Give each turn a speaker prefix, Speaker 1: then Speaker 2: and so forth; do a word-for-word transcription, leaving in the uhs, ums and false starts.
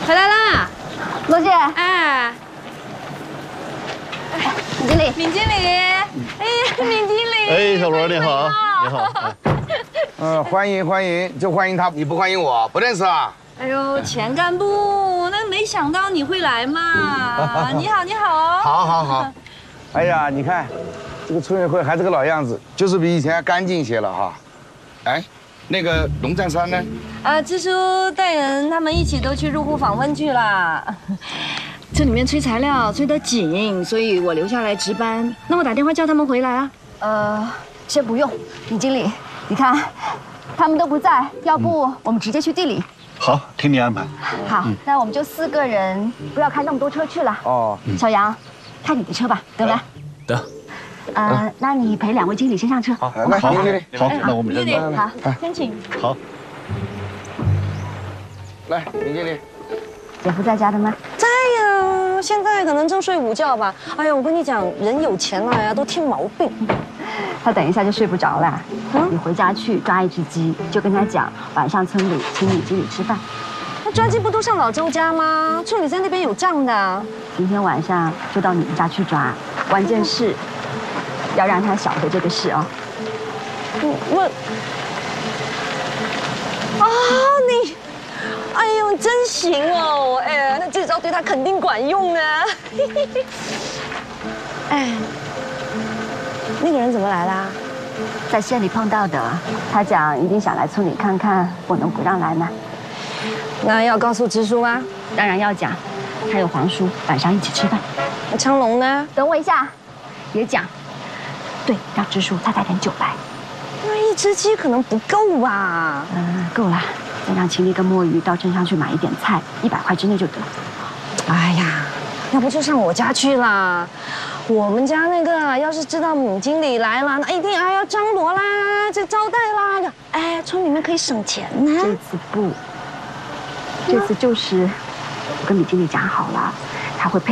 Speaker 1: 回来啦，
Speaker 2: 罗姐，
Speaker 1: 哎，
Speaker 2: 闵经理，
Speaker 1: 闵经理，哎呀，闵经理，
Speaker 3: 哎，小罗你好，你好。
Speaker 4: 嗯，欢迎欢迎，就欢迎他，你不欢迎我，不认识啊？
Speaker 1: 哎呦，前干部，那没想到你会来嘛！你好，你好。
Speaker 4: 好，好，好。哎呀，你看，这个村委会还是个老样子，就是比以前干净些了哈。哎，那个龙占山呢？
Speaker 1: 啊，支书带人他们一起都去入户访问去了。这里面催材料催得紧，所以我留下来值班。那我打电话叫他们回来啊。
Speaker 2: 呃，先不用，闵经理，你看，他们都不在，要不我们直接去地里。
Speaker 3: 好，听你安排。
Speaker 2: 好，那我们就四个人，不要开那么多车去了。
Speaker 4: 哦，
Speaker 2: 小杨，开你的车吧，得了。
Speaker 3: 得。
Speaker 2: 呃，那你陪两位经理先上车。
Speaker 4: 好，来，闵经理。
Speaker 3: 好，那我们先走。
Speaker 2: 好，
Speaker 1: 先请。
Speaker 3: 好。
Speaker 4: 来，闵经理。
Speaker 2: 姐夫在家的吗？
Speaker 1: 在呀，现在可能正睡午觉吧。哎呀，我跟你讲，人有钱了呀，都添毛病。
Speaker 2: 他等一下就睡不着了。嗯，你回家去抓一只鸡，就跟他讲，晚上村里请你经理吃饭。
Speaker 1: 那抓鸡不都上老周家吗？村里在那边有账的。
Speaker 2: 今天晚上就到你们家去抓，关键是要让他晓得这个事哦。
Speaker 1: 我我啊你，哎呦真行哦，哎，那这招对他肯定管用啊。哎，那个人怎么来啦？
Speaker 2: 在县里碰到的，他讲一定想来村里看看，我能不让来吗？
Speaker 1: 那要告诉支书吗？
Speaker 2: 当然要讲，还有黄叔晚上一起吃饭。
Speaker 1: 那昌龙呢？
Speaker 2: 等我一下，也讲。对，让支书再带点酒来。
Speaker 1: 那一只鸡可能不够吧？
Speaker 2: 嗯，够了。再让秦丽跟墨鱼到镇上去买一点菜，一百块之内就得。
Speaker 1: 哎呀，要不就上我家去啦。我们家那个要是知道闵经理来了，那一定还要张罗啦，这招待啦，哎，村里面可以省钱呢。
Speaker 2: 这次不，这次就是我跟闵经理讲好了，他会配。